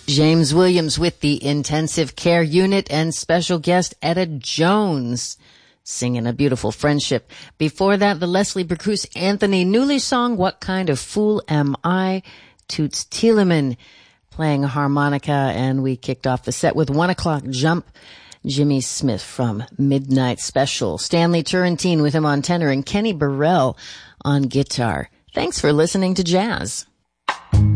James Williams with the Intensive Care Unit and special guest Etta Jones singing A Beautiful Friendship. Before that, the Leslie Bercus Anthony Newley song, What Kind of Fool Am I? Toots Thielemann playing a harmonica, and we kicked off the set with 1 O'Clock Jump, Jimmy Smith from Midnight Special, Stanley Turrentine with him on tenor, and Kenny Burrell on guitar. Thanks for listening to Jazz.